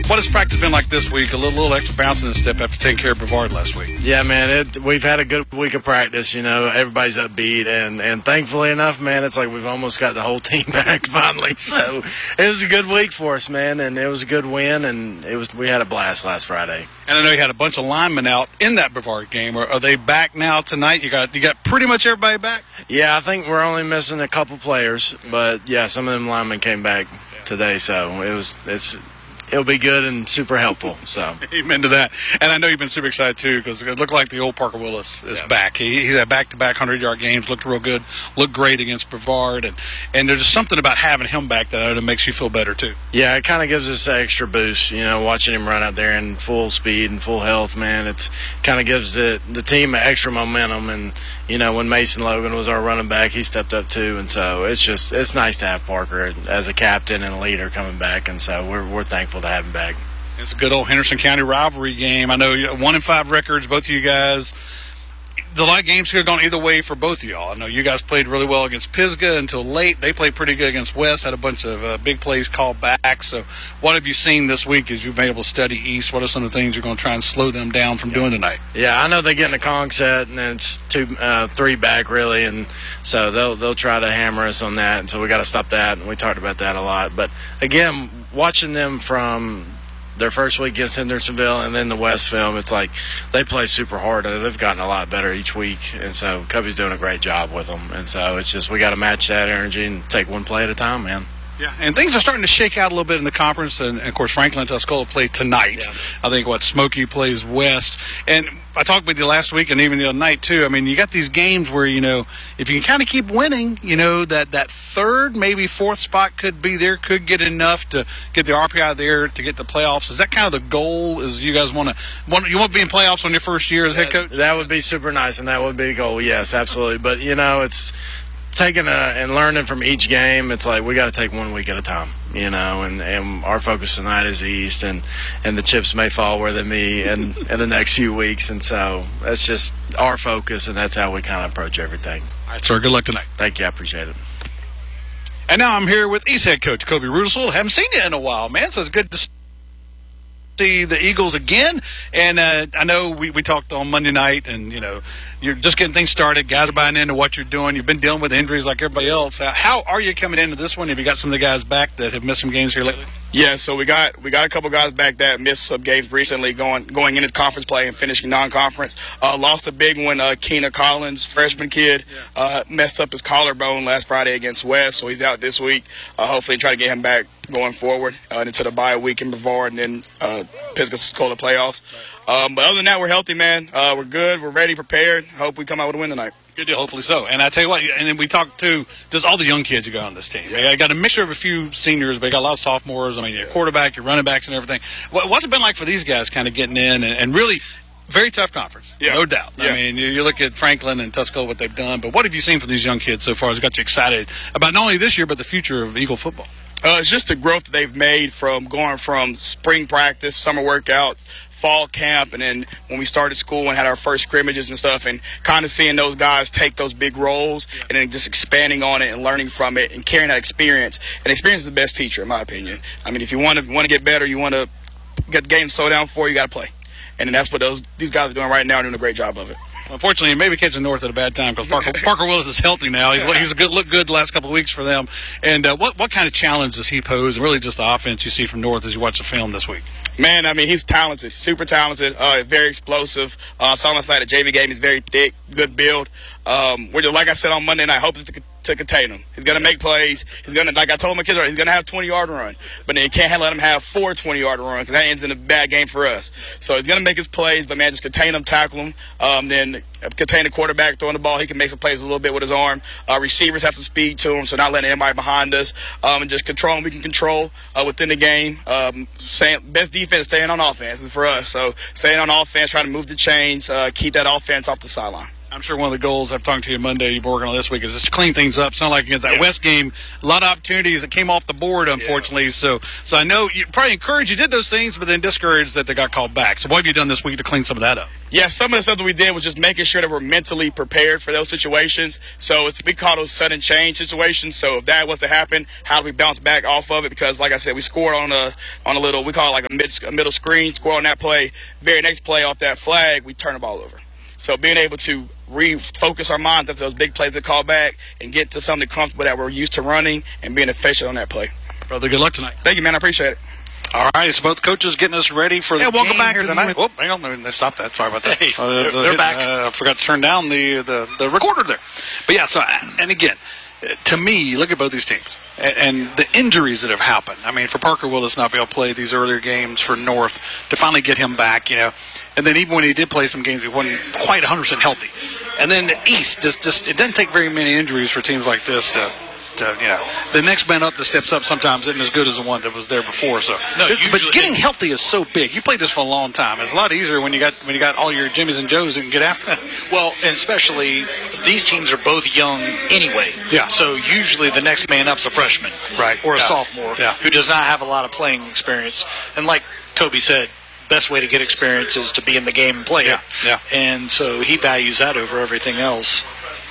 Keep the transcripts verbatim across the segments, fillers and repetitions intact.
What has practice been like this week? A little, little extra bounce in the step after taking care of Brevard last week. Yeah, man, it, we've had a good week of practice. You know, everybody's upbeat, and, and thankfully enough, man, it's like we've almost got the whole team back finally. So it was a good week for us, man, and it was a good win, and it was we had a blast last Friday. And I know you had a bunch of linemen out in that Brevard game. Are, are they back now tonight? You got you got pretty much everybody back? Yeah, I think we're only missing a couple players, but yeah, some of them linemen came back today, so it was it's. It'll be good and super helpful. So amen to that. And I know you've been super excited too because it looked like the old Parker Willis is yeah. back. He, he had back-to-back hundred-yard games, looked real good, looked great against Brevard, and and there's just something about having him back that I know that makes you feel better too. Yeah, it kind of gives us an extra boost. You know, watching him run out there in full speed and full health, man, it's kind of gives the the team an extra momentum. And you know, when Mason Logan was our running back, he stepped up too, and so it's just it's nice to have Parker as a captain and a leader coming back, and so we're we're thankful to have him back. It's a good old Henderson County rivalry game. I know one and five records, both of you guys. The light games could have gone either way for both of y'all. I know you guys played really well against Pisgah until late. They played pretty good against West, had a bunch of uh, big plays called back. So what have you seen this week as you've been able to study East? What are some of the things you're going to try and slow them down from yeah. doing tonight? Yeah, I know they get in a Kong set, and it's two, uh, three back really, and so they'll they'll try to hammer us on that. And so we got to stop that, and we talked about that a lot. But again, watching them from their first week against Hendersonville and then the West film, it's like they play super hard and they've gotten a lot better each week, and so Cubby's doing a great job with them, and so it's just we got to match that energy and take one play at a time, man. Yeah, and things are starting to shake out a little bit in the conference, and, and of course Franklin and Tuscola play tonight. Yeah. I think what Smoky plays West, and I talked with you last week and even the other night too. I mean, you got these games where, you know, if you can kind of keep winning, you know, that, that third, maybe fourth spot could be there, could get enough to get the R P I there to get the playoffs. Is that kind of the goal? Is you guys want to want you want to be in playoffs on your first year as head coach? That, that would be super nice, and that would be the goal. Yes, absolutely. But you know, it's taking a, and learning from each game. It's like we got to take one week at a time, you know, and, and our focus tonight is East, and, and the chips may fall where they may in, in the next few weeks, and so that's just our focus, and that's how we kind of approach everything. All right, sir, good luck tonight. Thank you, I appreciate it. And now I'm here with East head coach Kobe Rudisell. Haven't seen you in a while, man, so it's good to see the Eagles again. And uh, I know we, we talked on Monday night, and, you know, you're just getting things started. Guys are buying into what you're doing. You've been dealing with injuries like everybody else. How are you coming into this one? Have you got some of the guys back that have missed some games here lately? Yeah, so we got we got a couple guys back that missed some games recently going going into conference play and finishing non-conference. Uh, lost a big one, uh, Keena Collins, freshman kid, uh, messed up his collarbone last Friday against West, so he's out this week. Uh, hopefully try to get him back going forward uh, into the bye week in Brevard and then uh, Pisgah-Cola playoffs. Um, but other than that, we're healthy, man. Uh, we're good. We're ready, prepared. Hope we come out with a win tonight. Good deal, hopefully so. And I tell you what, and then we talked to just all the young kids who got on this team. Yeah. I got a mixture of a few seniors, but I got a lot of sophomores. I mean, your quarterback, your running backs, and everything. What's it been like for these guys kind of getting in and, and really very tough conference, yeah. no doubt. Yeah. I mean, you, you look at Franklin and Tuscola, what they've done, but what have you seen from these young kids so far that's got you excited about not only this year but the future of Eagle football? Uh, it's just the growth that they've made from going from spring practice, summer workouts, fall camp, and then when we started school and had our first scrimmages and stuff, and kind of seeing those guys take those big roles yeah. and then just expanding on it and learning from it and carrying that experience. And experience is the best teacher, in my opinion. I mean, if you want to want to get better, you want to get the game slowed down for, you got to play. And that's what those these guys are doing right now, doing a great job of it. Unfortunately, maybe catching North at a bad time because Parker, Parker Willis is healthy now. He's, he's a good look good the last couple of weeks for them. And uh, what what kind of challenge does he pose? And really just the offense you see from North as you watch the film this week. Man, I mean, he's talented, super talented, uh, very explosive. Uh, saw him last night at J V game. He's very thick, good build. Um, we're just, like I said on Monday night, hoping to, to contain him. He's going to make plays. He's going to, like I told my kids, he's going to have twenty-yard run. But then you can't let him have four twenty-yard run because that ends in a bad game for us. So he's going to make his plays, but, man, just contain him, tackle him, um, then contain the quarterback throwing the ball. He can make some plays a little bit with his arm. Uh, receivers have some speed to him, so not letting anybody behind us. Um, and just control him. We can control uh, within the game. Um, staying, best defense, staying on offense is for us. So staying on offense, trying to move the chains, uh, keep that offense off the sideline. I'm sure one of the goals I've talked to you Monday, you've been working on this week, is just to clean things up. Sound like you got that yeah. West game, a lot of opportunities that came off the board, unfortunately. Yeah. So so I know you probably encouraged you did those things, but then discouraged that they got called back. So what have you done this week to clean some of that up? Yeah, some of the stuff that we did was just making sure that we're mentally prepared for those situations. So it's, we call those sudden change situations. So if that was to happen, how do we bounce back off of it? Because, like I said, we scored on a on a little, we call it like a, mid, a middle screen, score on that play. Very next play off that flag, we turn the ball over. So being able to refocus our minds after those big plays that call back and get to something comfortable that we're used to running and being efficient on that play. Brother, good luck tonight. Thank you, man. I appreciate it. All right, so both coaches getting us ready for the yeah, welcome game back here tonight. The oh, hang on, they stopped that. Sorry about that. Hey, uh, they're, they're back. Uh, I forgot to turn down the, the, the recorder there. But, yeah, so, and again, to me, look at both these teams and, and the injuries that have happened. I mean, for Parker Willis not be able to play these earlier games for North, to finally get him back, you know. And then even when he did play some games, he wasn't quite one hundred percent healthy. And then the East, just, just it doesn't take very many injuries for teams like this to – To, you know, the next man up that steps up sometimes isn't as good as the one that was there before. So, no, but usually, getting healthy is so big. You played this for a long time. It's a lot easier when you got when you got all your Jimmys and Joes and can get after it. Well, and especially these teams are both young anyway. Yeah. So usually the next man up's a freshman, right, or a yeah. sophomore, yeah. who does not have a lot of playing experience. And like Kobe said, best way to get experience is to be in the game and play yeah. it. Yeah. And so he values that over everything else.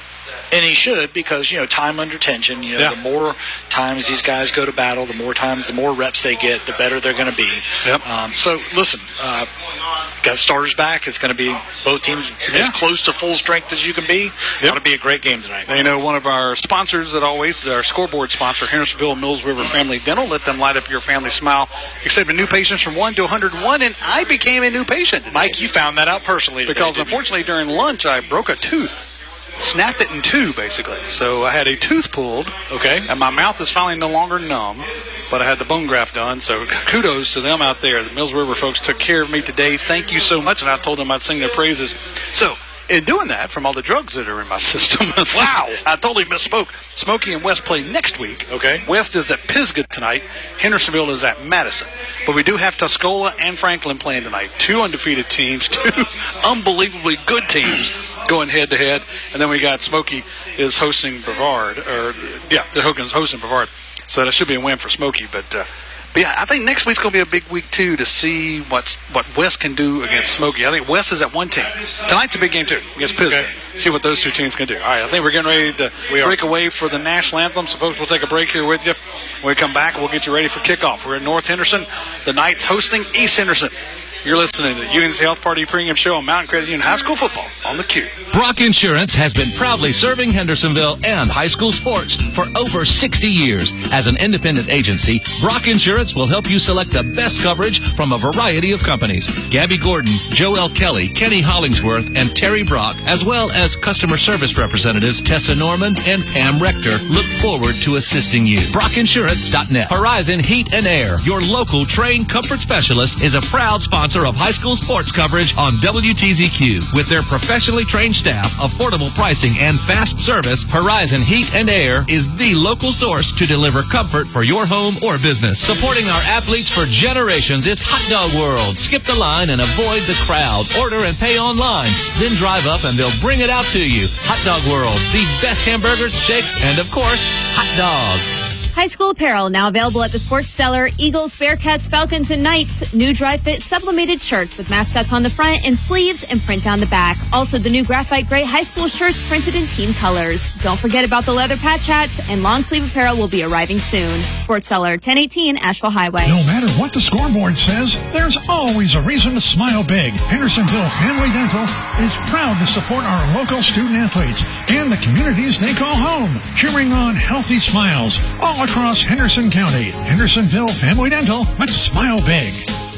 And he should, because, you know, time under tension, you know, yeah. the more times these guys go to battle, the more times, the more reps they get, the better they're going to be. Yep. Um, so, listen, uh, got starters back. It's going to be both teams yeah. as close to full strength as you can be. It's going to be a great game tonight. And, you know, one of our sponsors that always, our scoreboard sponsor, Hendersonville Mills River Family Dental, let them light up your family smile. Accepted new patients from one to one hundred one, and I became a new patient today. Mike, you found that out personally today, because, unfortunately, during lunch, I broke a tooth. Snapped it in two, basically. So I had a tooth pulled. Okay. And my mouth is finally no longer numb, but I had the bone graft done. So kudos to them out there. The Mills River folks took care of me today. Thank you so much. And I told them I'd sing their praises. So in doing that, from all the drugs that are in my system, wow, I totally misspoke. Smokey and West play next week. Okay. West is at Pisgah tonight. Hendersonville is at Madison. But we do have Tuscola and Franklin playing tonight. Two undefeated teams, two unbelievably good teams going head-to-head. And then we got Smokey is hosting Brevard. Or, yeah, the Hogan's hosting Brevard. So that should be a win for Smokey. But, uh, but yeah, I think next week's going to be a big week, too, to see what's, what West can do against Smokey. I think West is at one team. Tonight's a big game, too, against Pisgah. Okay. See what those two teams can do. All right, I think we're getting ready to we break away for the national anthem. So, folks, we'll take a break here with you. When we come back, we'll get you ready for kickoff. We're in North Henderson. The Knights hosting East Henderson. You're listening to the U N C Health Party Premium Show on Mountain Credit Union High School Football on the Q. Brock Insurance has been proudly serving Hendersonville and high school sports for over sixty years. As an independent agency, Brock Insurance will help you select the best coverage from a variety of companies. Gabby Gordon, Joel Kelly, Kenny Hollingsworth, and Terry Brock, as well as customer service representatives Tessa Norman and Pam Rector, look forward to assisting you. Brock Insurance dot net. Horizon Heat and Air, your local trained comfort specialist, is a proud sponsor of high school sports coverage on W T Z Q. With their professionally trained staff, affordable pricing, and fast service, Horizon Heat and Air is the local source to deliver comfort for your home or business. Supporting our athletes for generations, it's Hot Dog World. Skip the line and avoid the crowd. Order and pay online. Then drive up and they'll bring it out to you. Hot Dog World, the best hamburgers, shakes, and of course, hot dogs. High school apparel now available at the Sports Cellar. Eagles, Bearcats, Falcons, and Knights. New dry fit sublimated shirts with mascots on the front and sleeves and print on the back. Also, the new graphite gray high school shirts printed in team colors. Don't forget about the leather patch hats, and long sleeve apparel will be arriving soon. Sports Cellar, ten eighteen Asheville Highway. No matter what the scoreboard says, there's always a reason to smile big. Hendersonville Family Dental is proud to support our local student athletes and the communities they call home, cheering on healthy smiles all across Henderson County. Hendersonville Family Dental, let's smile big.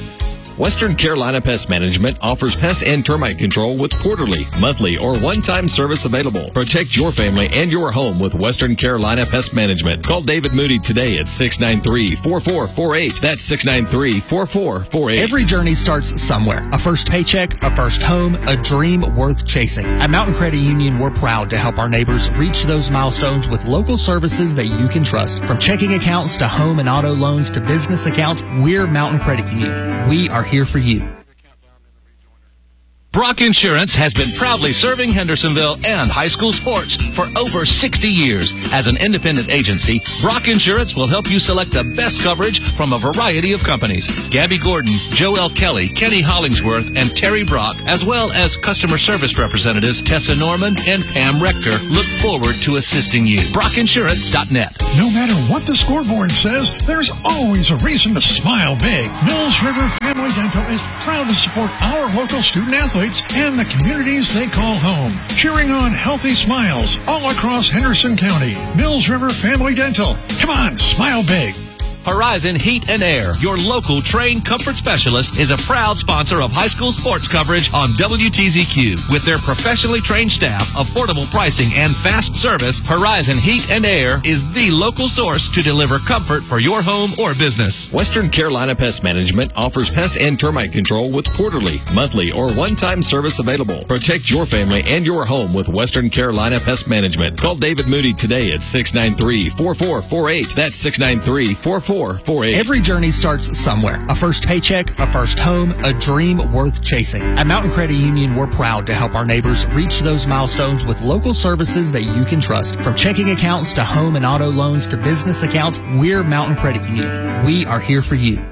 Western Carolina Pest Management offers pest and termite control with quarterly, monthly, or one-time service available. Protect your family and your home with Western Carolina Pest Management. Call David Moody today at six nine three, four four four eight. That's six nine three, four four four eight. Every journey starts somewhere. A first paycheck, a first home, a dream worth chasing. At Mountain Credit Union, we're proud to help our neighbors reach those milestones with local services that you can trust. From checking accounts to home and auto loans to business accounts, we're Mountain Credit Union. We are here for you. Brock Insurance has been proudly serving Hendersonville and high school sports for over sixty years. As an independent agency, Brock Insurance will help you select the best coverage from a variety of companies. Gabby Gordon, Joel Kelly, Kenny Hollingsworth, and Terry Brock, as well as customer service representatives Tessa Norman and Pam Rector, look forward to assisting you. brock insurance dot net. No matter what the scoreboard says, there's always a reason to smile big. Mills River Family Dental is proud to support our local student athletes and the communities they call home, cheering on healthy smiles all across Henderson County. Mills River Family Dental. Come on, smile big. Horizon Heat and Air, your local trained comfort specialist, is a proud sponsor of high school sports coverage on W T Z Q. With their professionally trained staff, affordable pricing, and fast service, Horizon Heat and Air is the local source to deliver comfort for your home or business. Western Carolina Pest Management offers pest and termite control with quarterly, monthly, or one-time service available. Protect your family and your home with Western Carolina Pest Management. Call David Moody today at six nine three, four four four eight. That's six nine three, four four four eight. Every journey starts somewhere. A first paycheck, a first home, a dream worth chasing. At Mountain Credit Union, we're proud to help our neighbors reach those milestones with local services that you can trust. From checking accounts to home and auto loans to business accounts, we're Mountain Credit Union. We are here for you.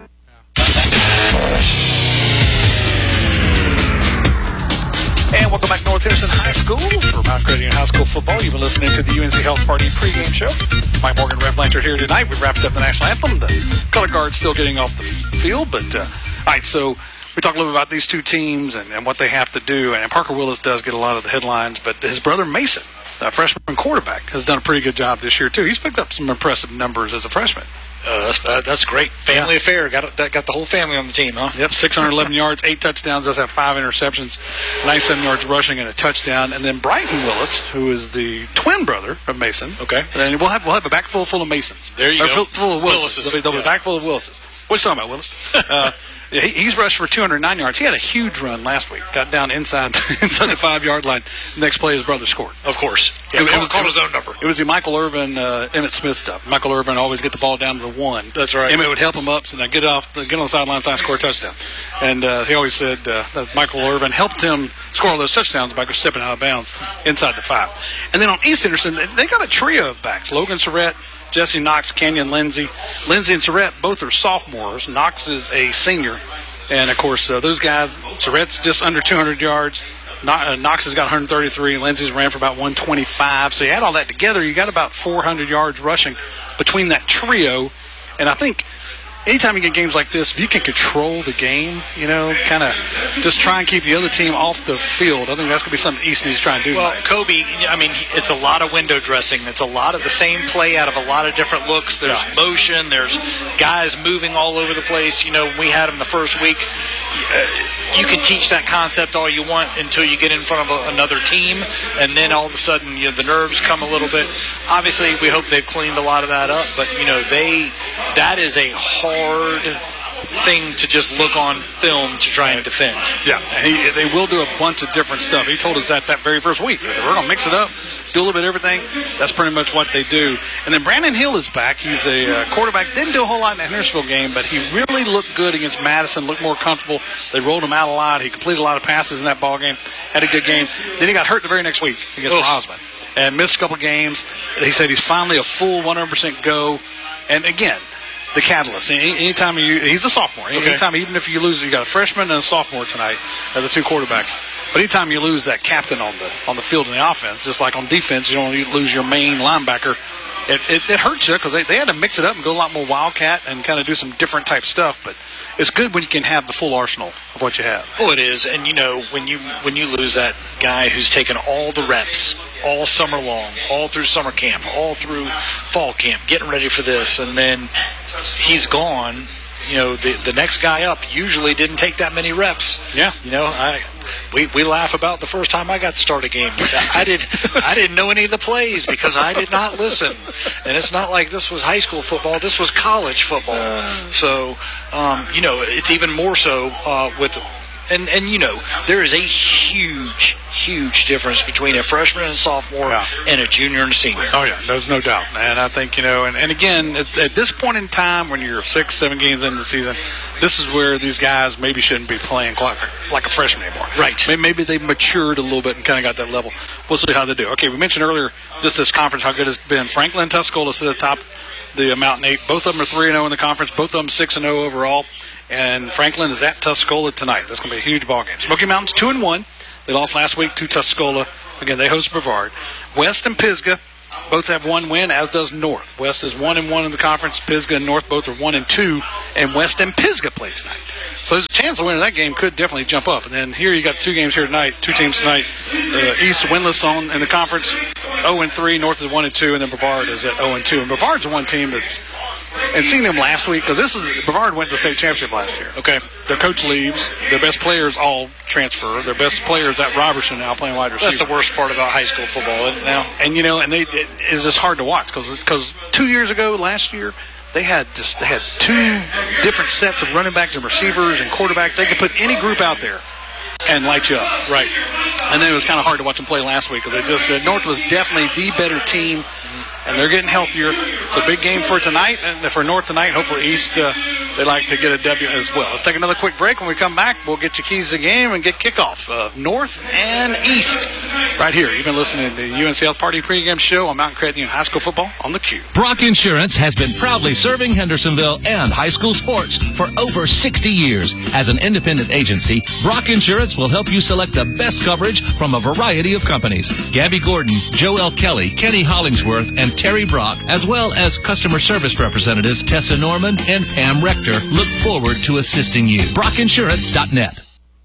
And welcome back to North Henderson High School for Mount Credit Union High School football. You've been listening to the U N C Health Party pregame show. Mike Morgan, Rep Blanchard here tonight. We've wrapped up the national anthem. The color guard's still getting off the field, but uh, all right. So we talked a little bit about these two teams and, and what they have to do. And Parker Willis does get a lot of the headlines, but his brother Mason, a freshman quarterback, has done a pretty good job this year too. He's picked up some impressive numbers as a freshman. Uh, that's, uh, that's great. Family yeah. affair. Got that got the whole family on the team, huh? Yep, six hundred eleven yards, eight touchdowns, does have five interceptions, ninety-seven yards rushing and a touchdown. And then Brighton Willis, who is the twin brother of Mason. Okay. And we'll have we'll have a back full full of Masons. There you or go. Full, full of Willises. Willises. They'll be yeah. back full of Willises. What you talking about, Willis? uh, yeah, he, he's rushed for two hundred nine yards. He had a huge run last week. Got down inside inside the five-yard line. Next play, his brother scored. Of course. Yeah, it, call, it was, call it was, his own number. It was the Michael Irvin, uh, Emmett Smith stuff. Michael Irvin always get the ball down to the one. That's right. Emmett would help him up, so now get off, the, get on the sidelines, and score a touchdown. And uh, he always said uh, that Michael Irvin helped him score all those touchdowns by stepping out of bounds inside the five. And then on East Henderson, they, they got a trio of backs: Logan Surrett, Jesse Knox, Kenyon Lindsay. Lindsay and Surrett both are sophomores. Knox is a senior. And, of course, uh, those guys, Surrett's just under two hundred yards. Knox has got one hundred thirty-three. Lindsay's ran for about one twenty-five. So you add all that together, you got about four hundred yards rushing between that trio. And I think anytime you get games like this, if you can control the game, you know, kind of just try and keep the other team off the field, I think that's going to be something East needs to try and do. Well, tonight. Kobe, I mean, it's a lot of window dressing. It's a lot of the same play out of a lot of different looks. There's yeah. motion. There's guys moving all over the place. You know, when we had them the first week, uh, you can teach that concept all you want until you get in front of a, another team, and then all of a sudden, you know, the nerves come a little bit. Obviously, we hope they've cleaned a lot of that up, but, you know, they that is a hard thing to just look on film to try and defend. Yeah, and he, they will do a bunch of different stuff. He told us that that very first week. He said, we're going to mix it up, do a little bit of everything. That's pretty much what they do. And then Brandon Hill is back. He's a uh, quarterback. Didn't do a whole lot in the Hendersonville game, but he really looked good against Madison, looked more comfortable. They rolled him out a lot. He completed a lot of passes in that ball game, had a good game. Then he got hurt the very next week against Rosman and missed a couple games. He said he's finally a full one hundred percent go. And, again, the catalyst. Anytime you, he's a sophomore. Okay. Anytime, even if you lose, you got a freshman and a sophomore tonight, are the two quarterbacks. But anytime you lose that captain on the on the field in the offense, just like on defense, you don't lose your main linebacker. It, it, it hurts you because they, they had to mix it up and go a lot more wildcat and kind of do some different type stuff. But it's good when you can have the full arsenal of what you have. Oh, it is. And, you know, when you when you lose that guy who's taken all the reps all summer long, all through summer camp, all through fall camp, getting ready for this, and then he's gone, you know, the the next guy up usually didn't take that many reps. Yeah. You know, I we we laugh about the first time I got to start a game. I did I didn't know any of the plays because I did not listen. And it's not like this was high school football. This was college football. Uh, so, um, you know, it's even more so uh, with. And, and, you know, there is a huge, huge difference between a freshman and a sophomore Yeah. and a junior and a senior. Oh, yeah, there's no doubt. And I think, you know, and, and again, at, at this point in time, when you're six, seven games into the season, this is where these guys maybe shouldn't be playing like, like a freshman anymore. Right. Maybe, maybe they've matured a little bit and kind of got that level. We'll see how they do. Okay, we mentioned earlier just this conference, how good it's been. Franklin and Tuscola sit at the top of the Mountain Eight. Both of them are three and oh in the conference. Both of them six and oh overall. And Franklin is at Tuscola tonight. That's going to be a huge ball game. Smoky Mountain's two and one. They lost last week to Tuscola. Again, they host Brevard. West and Pisgah both have one win, as does North. West is one and one in the conference. Pisgah and North both are one and two, and West and Pisgah play tonight. So there's a chance the winner of that game could definitely jump up. And then here you got two games here tonight, two teams tonight. Uh, East winless on in the conference, oh and three. North is one and two, and then Brevard is at oh and two. And Brevard's the one team that's, and seeing them last week, because this is Brevard went to the state championship last year. Okay, their coach leaves, their best players all transfer. Their best players at Robertson now playing wide receiver. That's the worst part about high school football, isn't it now? And you know, and they it, it's just hard to watch because because two years ago, last year, they had just they had two different sets of running backs and receivers and quarterbacks. They could put any group out there and light you up. Right. And then it was kind of hard to watch them play last week because they just uh, North was definitely the better team, and they're getting healthier. It's a big game for tonight, and for North tonight. Hopefully East uh, they like to get a W as well. Let's take another quick break. When we come back, we'll get you keys to the game and get kickoff of North and East right here. You've been listening to the U N C Health Party pregame show on Mountain Credit Union High School football on the Q. Brock Insurance has been proudly serving Hendersonville and high school sports for over sixty years. As an independent agency, Brock Insurance will help you select the best coverage from a variety of companies. Gabby Gordon, Joel Kelly, Kenny Hollingsworth, and Terry Brock, as well as customer service representatives Tessa Norman and Pam Rector, look forward to assisting you. Brock Insurance dot net.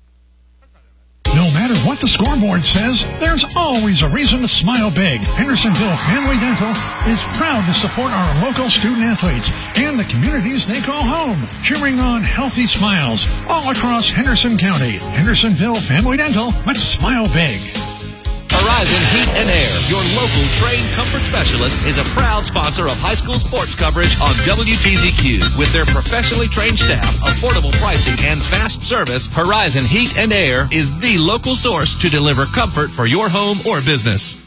No matter what the scoreboard says, there's always a reason to smile big. Hendersonville Family Dental is proud to support our local student athletes and the communities they call home, cheering on healthy smiles all across Henderson County. Hendersonville Family Dental, let's smile big. Horizon Heat and Air, your local trained comfort specialist, is a proud sponsor of high school sports coverage on W T Z Q. With their professionally trained staff, affordable pricing, and fast service, Horizon Heat and Air is the local source to deliver comfort for your home or business.